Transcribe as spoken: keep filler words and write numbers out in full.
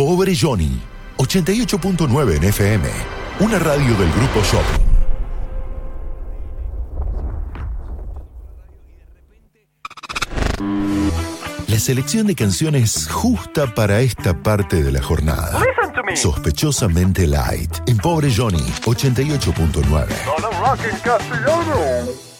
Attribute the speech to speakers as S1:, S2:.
S1: Pobre Johnny, ochenta y ocho punto nueve en F M, una radio del Grupo Shopping. La selección de canciones justa para esta parte de la jornada. Sospechosamente light, en Pobre Johnny, ochenta y ocho punto nueve.
S2: Rock en castellano.